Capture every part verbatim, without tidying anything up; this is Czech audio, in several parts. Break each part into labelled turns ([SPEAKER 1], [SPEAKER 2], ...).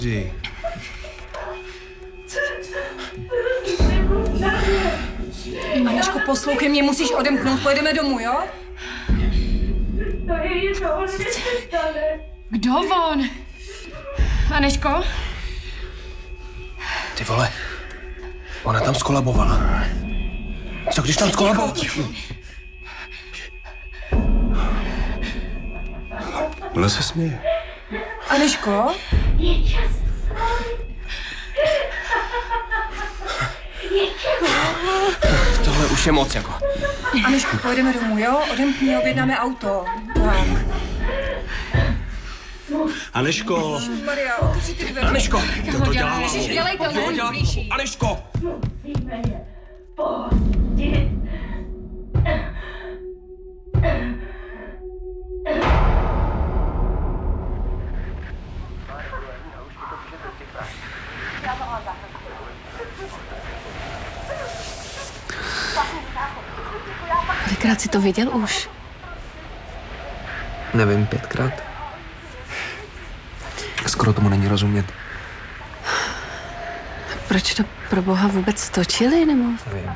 [SPEAKER 1] Anežko, poslouchej mě, musíš odemknout, pojedeme domů, jo?
[SPEAKER 2] Kdo on? Anežko?
[SPEAKER 3] Ty vole, ona tam skolabovala. Co když tam skolabovala? Ona se směje.
[SPEAKER 1] Anežko?
[SPEAKER 4] Je čas.
[SPEAKER 3] Tohle už je moc, jako.
[SPEAKER 1] Anežko, pojedeme domů, jo? Odemkni, objednáme auto. Tak.
[SPEAKER 5] Anežko!
[SPEAKER 1] Maria, otevři ty dveře.
[SPEAKER 3] Aneško!
[SPEAKER 5] To to dělá.
[SPEAKER 2] Ježiš, dělej to,
[SPEAKER 3] Co dělá? Aneško!
[SPEAKER 4] Musíme je pustit.
[SPEAKER 2] Kolikrát jsi to viděl už?
[SPEAKER 3] Nevím, pětkrát. Skoro tomu není rozumět.
[SPEAKER 2] Proč to pro boha vůbec točili, nebo?
[SPEAKER 3] Nevím.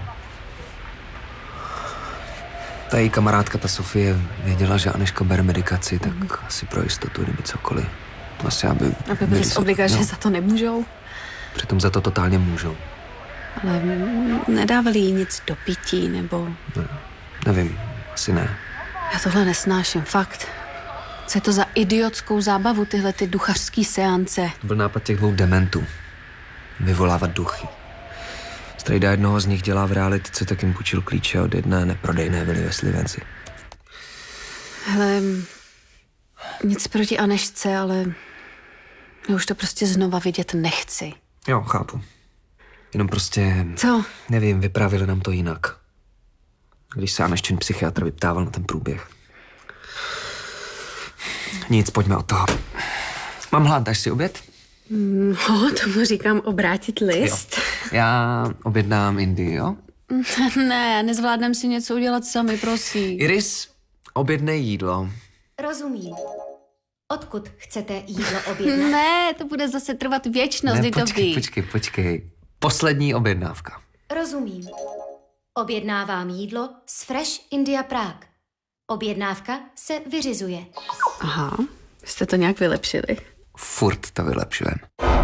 [SPEAKER 3] Ta její kamarádka, ta Sofie, věděla, že Aneška bere medikaci, tak mm. asi pro jistotu, kdyby cokoliv. Asi, aby...
[SPEAKER 2] Aby byli z obliga, že za to nemůžou.
[SPEAKER 3] Přitom za to totálně můžou.
[SPEAKER 2] Ale nedávali jí nic do pití, nebo...
[SPEAKER 3] Ne, nevím, asi ne.
[SPEAKER 2] Já tohle nesnáším, fakt. Co je to za idiotskou zábavu, tyhle ty duchařský seance?
[SPEAKER 3] To byl nápad těch dvou dementů. Vyvolávat duchy. Strejda jednoho z nich dělá v realitce, tak jim půjčil klíče od jedné neprodejné vily ve Slivenci.
[SPEAKER 2] Hele, nic proti Anešce, ale já už to prostě znova vidět nechci.
[SPEAKER 3] Jo, chápu. Jenom prostě...
[SPEAKER 2] Co?
[SPEAKER 3] Nevím, vyprávěli nám to jinak. Když se Aneščin psychiatr vyptával na ten průběh. Nic, pojďme od toho. Mám hlad, dáš si oběd?
[SPEAKER 2] No, tomu říkám obrátit list.
[SPEAKER 3] Jo. Já objednám Indii, jo?
[SPEAKER 2] Ne, nezvládnem si něco udělat sami, prosím.
[SPEAKER 3] Iris, objednej jídlo.
[SPEAKER 6] Rozumím. Odkud chcete jídlo objednat?
[SPEAKER 2] Ne, to bude zase trvat věčnost,
[SPEAKER 3] Ne,
[SPEAKER 2] to
[SPEAKER 3] počkej,
[SPEAKER 2] ví.
[SPEAKER 3] počkej, počkej. Poslední objednávka.
[SPEAKER 6] Rozumím. Objednávám jídlo z Fresh India Prague. Objednávka se vyřizuje.
[SPEAKER 2] Aha, jste to nějak vylepšili.
[SPEAKER 3] Furt to vylepšujeme.